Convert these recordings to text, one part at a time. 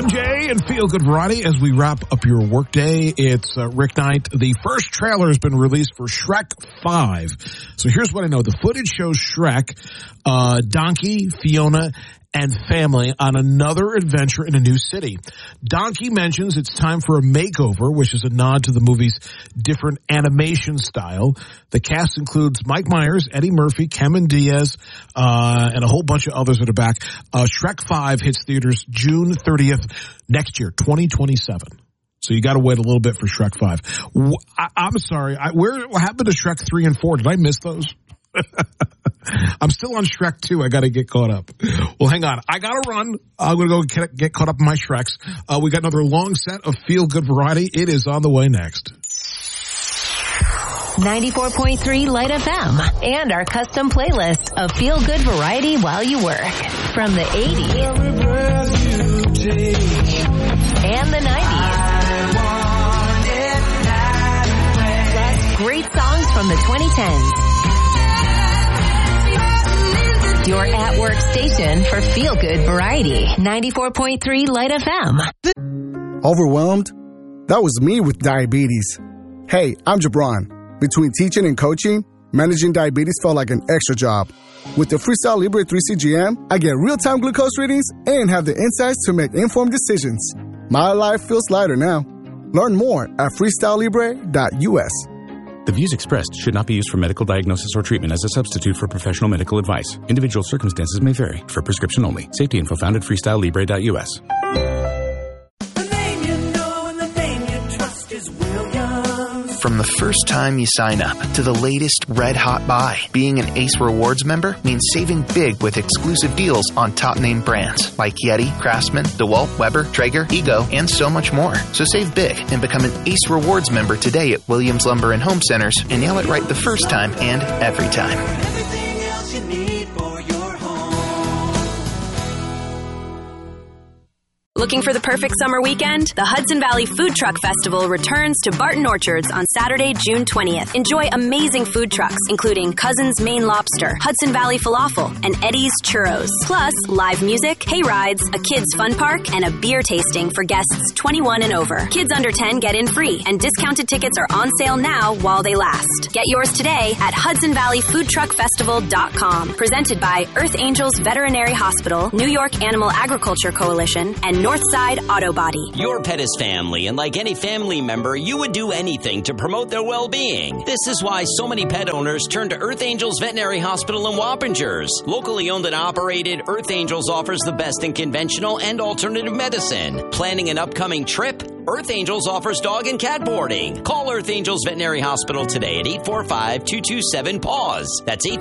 MJ and Feel Good Variety as we wrap up your workday. It's Rick Knight. The first trailer has been released for Shrek 5. So here's what I know. The footage shows Shrek, Donkey, Fiona, and family on another adventure in a new city. Donkey mentions it's time for a makeover, which is a nod to the movie's different animation style. The cast includes Mike Myers, Eddie Murphy, Cameron Diaz, and a whole bunch of others that are back. Shrek 5 hits theaters June 30th next year, 2027. So you got to wait a little bit for Shrek 5. I'm sorry. What happened to Shrek 3 and 4? Did I miss those? I'm still on Shrek 2. I got to get caught up. Well, hang on. I got to run. I'm going to go get caught up in my Shreks. We got another long set of Feel Good Variety. It is on the way next. 94.3 Light FM and our custom playlist of Feel Good Variety while you work. From the 80s and the 90s. Plus great songs from the 2010s. Your at-work station for feel-good variety. 94.3 Light FM. Overwhelmed? That was me with diabetes. Hey, I'm Jabron. Between teaching and coaching, managing diabetes felt like an extra job. With the Freestyle Libre 3C GM, I get real-time glucose readings and have the insights to make informed decisions. My life feels lighter now. Learn more at freestylelibre.us. The views expressed should not be used for medical diagnosis or treatment as a substitute for professional medical advice. Individual circumstances may vary. For prescription only. Safety info found at freestylelibre.us. From the first time you sign up to the latest red-hot buy, being an Ace Rewards member means saving big with exclusive deals on top-name brands like Yeti, Craftsman, DeWalt, Weber, Traeger, Ego, and so much more. So save big and become an Ace Rewards member today at Williams Lumber and Home Centers and nail it right the first time and every time. Everything else you need for your home. Looking for the perfect summer weekend? The Hudson Valley Food Truck Festival returns to Barton Orchards on Saturday, June 20th. Enjoy amazing food trucks, including Cousin's Maine Lobster, Hudson Valley Falafel, and Eddie's Churros. Plus, live music, hay rides, a kids' fun park, and a beer tasting for guests 21 and over. Kids under 10 get in free, and discounted tickets are on sale now while they last. Get yours today at HudsonValleyFoodTruckFestival.com. Presented by Earth Angels Veterinary Hospital, New York Animal Agriculture Coalition, and Northside Auto Body. Your pet is family, and like any family member, you would do anything to promote their well-being. This is why so many pet owners turn to Earth Angels Veterinary Hospital in Wappingers. Locally owned and operated, Earth Angels offers the best in conventional and alternative medicine. Planning an upcoming trip? Earth Angels offers dog and cat boarding. Call Earth Angels Veterinary Hospital today at 845-227-PAWS. That's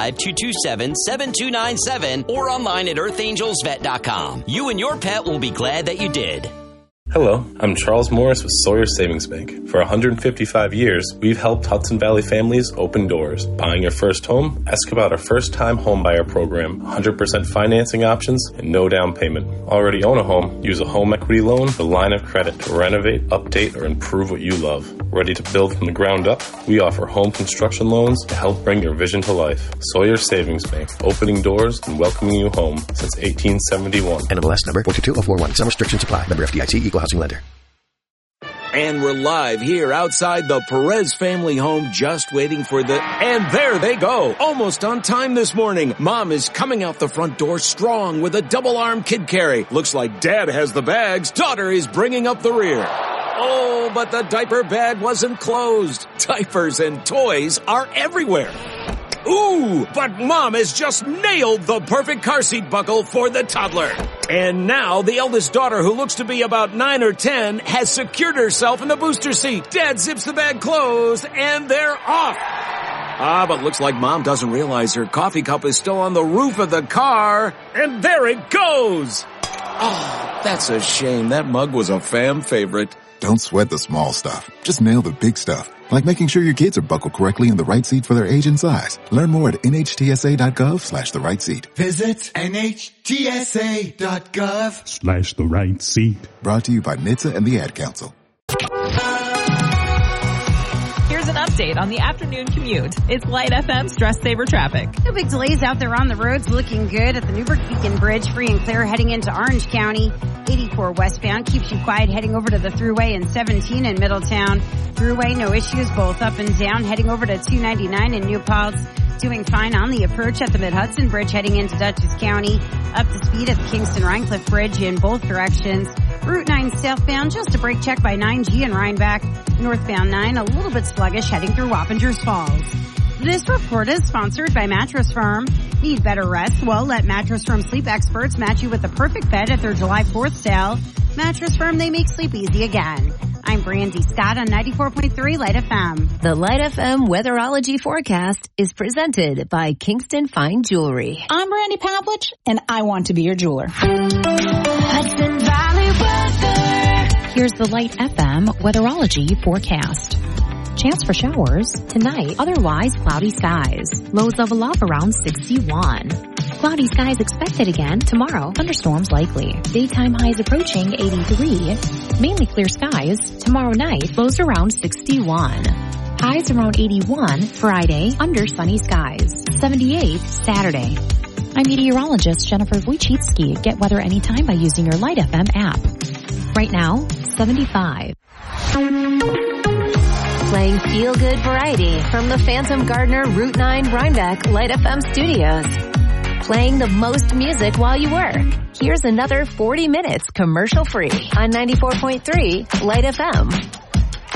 845-227-7297 or online at earthangelsvet.com. You and your pet will be glad that you did. Hello, I'm Charles Morris with Sawyer Savings Bank. For 155 years, we've helped Hudson Valley families open doors. Buying your first home? Ask about our first-time homebuyer program. 100% financing options and no down payment. Already own a home? Use a home equity loan, the line of credit to renovate, update, or improve what you love. Ready to build from the ground up? We offer home construction loans to help bring your vision to life. Sawyer Savings Bank, opening doors and welcoming you home since 1871. NMLS number 422041. Some restrictions apply. Member FDIC, Equal Housing Lender. And we're live here outside the Perez family home, just waiting for and there they go. Almost on time this morning. Mom is coming out the front door strong with a double-arm kid carry. Looks like Dad has the bags. Daughter is bringing up the rear. Oh, but the diaper bag wasn't closed. Diapers and toys are everywhere. Ooh, but Mom has just nailed the perfect car seat buckle for the toddler. And now the eldest daughter, who looks to be about 9 or 10, has secured herself in the booster seat. Dad zips the bag closed, and they're off. But looks like Mom doesn't realize her coffee cup is still on the roof of the car. And there it goes. Oh, that's a shame. That mug was a fam favorite. Don't sweat the small stuff. Just nail the big stuff. Like making sure your kids are buckled correctly in the right seat for their age and size. Learn more at nhtsa.gov/the right seat. Visit nhtsa.gov/the right seat. Brought to you by NHTSA and the Ad Council. Here's an update update on the afternoon commute. It's Light FM Stress Saver Traffic. No big delays out there on the roads. Looking good at the Newburgh Beacon Bridge. Free and clear heading into Orange County. 84 westbound keeps you quiet heading over to the Thruway and 17 in Middletown. Thruway, no issues, both up and down. Heading over to 299 in New Paltz. Doing fine on the approach at the Mid-Hudson Bridge heading into Dutchess County. Up to speed at the Kingston-Rhinecliff Bridge in both directions. Route 9 southbound, just a brake check by 9G and Rhinebeck. Northbound 9, a little bit sluggish heading through Wappingers Falls. This report is sponsored by Mattress Firm. Need better rest? Well, let Mattress Firm sleep experts match you with the perfect bed at their July 4th sale. Mattress Firm, they make sleep easy again. I'm Brandy Scott on 94.3 Light FM. The Light FM Weatherology Forecast is presented by Kingston Fine Jewelry. I'm Brandy Pavlich, and I want to be your jeweler. Hudson Valley weather. Here's the Light FM Weatherology Forecast. Chance for showers tonight, otherwise cloudy skies. Lows level up around 61. Cloudy skies expected again tomorrow. Thunderstorms likely. Daytime highs approaching 83. Mainly clear skies. Tomorrow night, lows around 61. Highs around 81 Friday, under sunny skies. 78 Saturday. I'm meteorologist Jennifer Wojcicki. Get weather anytime by using your Light FM app. Right now, 75. Playing feel-good variety from the Phantom Gardener Route 9 Rhinebeck Light FM studios. Playing the most music while you work. Here's another 40 minutes commercial-free on 94.3 Light FM.